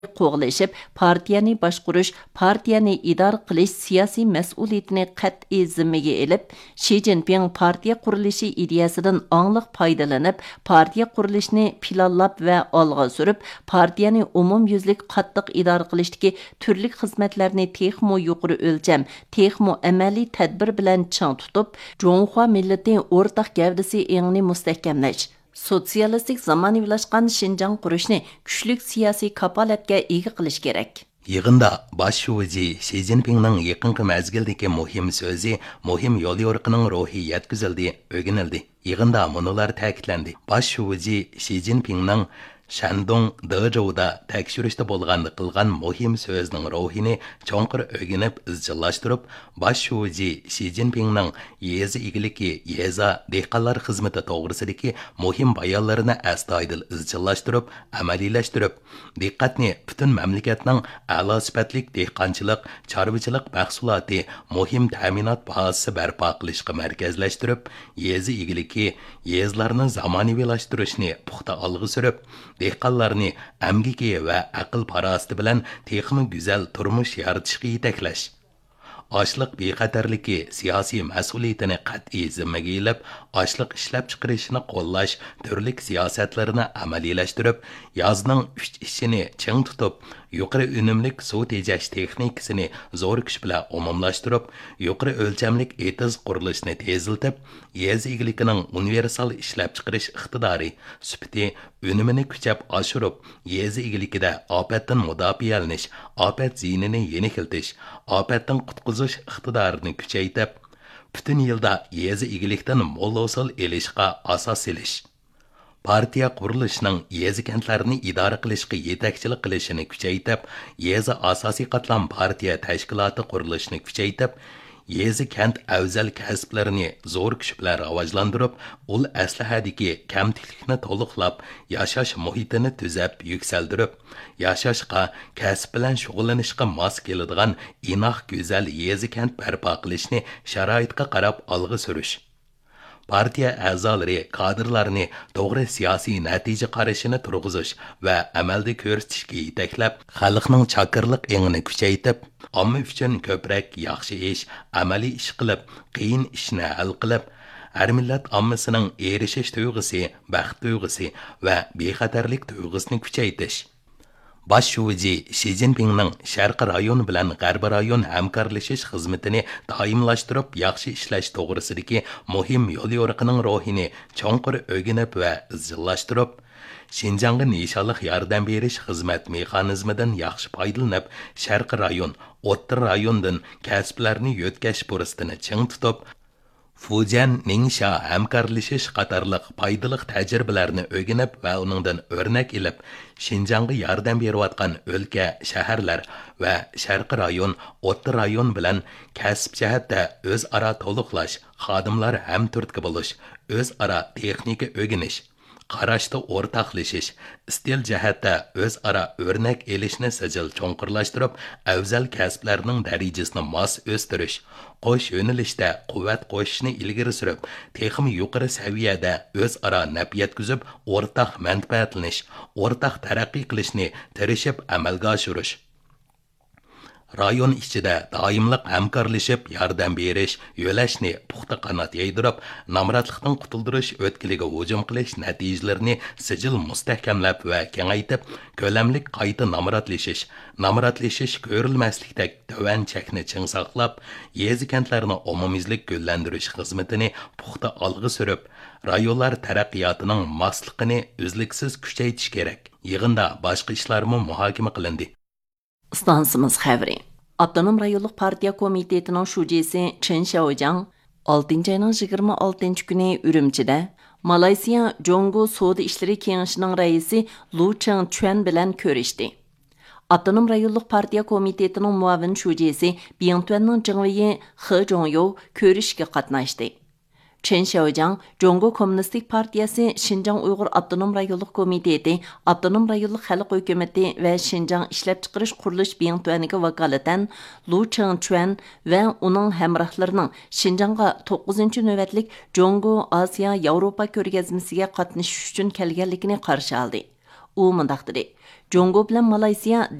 qo'g'lashib, partiyani boshqarish, partiyani idora qilish siyosiy mas'uliyatini qat'iy zimmaga olib, Shi Jinping partiya qurilishi ideyasidan angliq foydalanib, partiya qurilishini planlab va olg'a surib, partiyani umumyuzlik qattiq idora qilishdagi turli xizmatlarni texmo yuqori o'lcham, texmo amaliy tadbir bilan ching tutib, Jonghua millati o'rtaq gavdasi engni mustahkamlash, sotsialistik zamonaviylashgan Şinjan qurishni kuchli siyosiy kapolatga ega qilish kerak. Yig'inda bosh shuji Shi Jinpingning yaqinqi mezgildagi muhim so'zi, muhim yo'l yo'riqining ruhi yetkazildi, o'rganildi. Yig'inda munolar ta'kidlandi. Bosh shuji Shi Jinpingning Shandong Dezhouda tekshirishda bo'lgan qilgan muhim so'zning ruhini cho'nqir o'rganib izchillashtirib, bosh shuji Shi Jinpingning yezi igiligi, yeza dehqonlar xizmati to'g'risidagi muhim bayonlarini astoydil izchillashtirib, amaliylashtirib, diqqatni butun mamlakatning a'lo sifatli dehqonchilik, chorvachilik mahsuloti, muhim ta'minot bahosisi barpo qilishga markazlashtirib, yezi igiligi, yezlarni zamonaviylashtirishni puxta olg'a surib, dehqonlarni amgiki va aql parosati bilan texmi go'zal turmush yaratishga yetaklash. Ochliq bexatarligi siyosiy mas'uliyatini qat'iy zimmaga ilib, ochliq ishlab chiqarishini qo'llash turli siyosatlarini amaliylashtirib, yozning 3 ishini ching tutib, yuqori unumlik suv tejash texnikasini zo'r kuch bilan umumlashtirib, yuqori o'lchamlik etiz qurilishini teziltib, yez egiligining universal ishlab chiqarish iqtidori, sifati, unumini kuchab oshirib, yez egiligida ofatdan mudofialanish, ofat ziynini yenikiltish, ofatdan qutqizish iqtidorini kuchaytirib, butun yilda yez egilikdan mo'l hosil elishga asos selish. Partiya qurilishining yezi kentlarni idora qilishga yetakchilik qilishini kuchaytirib, yezi asosiy qatlam partiya tashkiloti qurilishini kuchaytirib, yezi kent afzal kasblarini zo'r kuch bilan rivojlantirib, ul aslahadagi kamtiklikni to'liqlab, yashash muhitini tuzab, yuksaltirib, yashashga, kasb bilan shug'ullanishga mos keladigan inoq go'zal yezi kent barpo qilishni sharoitga qarab olg'a surish. Partiya a'zolari, kadrlarni to'g'ri siyosiy natija qarashini turg'izish va amalda ko'rsatishga yetaklab, xalqning chaqirliq engini kuchaytirib, omma uchun ko'proq yaxshi ish, amaliy ish qilib, qiyin ishni hal qilib, har millat ommasining erishish tuyg'usi, baxt tuyg'usi va bexatarlik tuyg'usini kuchaytirish. Bosh shuji Shi Jinpingning Sharqi rayon bilan G'arbi rayon hamkorlashish xizmatini doimlashtirib, yaxshi ishlash to'g'risidagi muhim yo'l yo'riqining ruhini cho'nqir o'rganib va izchillashtirib, Şinjanga nishonliq yordam berish xizmat mexanizmidan yaxshi foydalanib, Sharqi rayon, O'rta rayondan kasblarni yo'tkash fursatini ching tutib, Fujian Ningxia hamkorlashish qatorliq foydali tajribalarni o'rganib va uningdan o'rnak ilib, Şinjanga yordam berayotgan o'lka, shaharlar va Sharqi rayon, O'rta rayon bilan kasb jihatda o'zaro to'liqlash, xodimlar hamturtki bo'lish, o'zaro texnika o'rganish, qarashda o'rtaqlashish, istil jihatda o'zaro o'rnak elishni sijil cho'nqirlashtirib, afzal kasblarning darajasini mos o'stirish, qo'sh yo'nalishda quvvat qo'shishni ilgari surib, texmi yuqori saviyada o'zaro naf yetkazib, o'rtaq manfaatlanish, o'rtaq taraqqiy qilishni tirishib amalga oshirish. Rayon ichida doimliq hamkorlashib yordam berish, yo'lashni puxta qanot yaydirib, namratlikdan qutuldirish o'tkiliga hujum qilish natijalarini sijil mustahkamlab va kengaytib, ko'lamlik qayta namratlashish ko'rilmaslikdek tovan chakni ching saqlab, yezi kentlarni umumiylik gullantirish xizmatini puxta olg'a surib, rayonlar taraqqiyotining mosligini uzluksiz kuchaytirish kerak. Yig'inda boshqa ishlarmi muhokama qilindi. Stansimiz xəbri. Avtonom rayonluq partiya komitetining shujisi Chen Xiaojang 6-ayning 26 kuni Ürümchida Malayziya Jongo Soda ishlari kengashining raisi Lu Chengchuan bilan ko'rishdi. Avtonom rayonluq partiya komitetining muavin shujisi Bingtuanning Jingwei He Zhongyu ko'rishga qatnashdi. Chen Xiaojang, Jongo Kommunistik Partiyasi Şinjan Uyghur Avtonom Rayonluq Komiteti, Avtonom Rayonluq Xalq Hökuməti və Şinjan İşləp Çıxırış Quruluş Biyintuaniga vakalatan Lu Chengchuan və onun həmrahlarının Şinjanga 9-cı növbətlik Jongo Asiya Avropa ko'rgazmasiga qatnashish uchun kelganligini qarshi oldi. U mundaq dedi: Jongo bilan Malayziya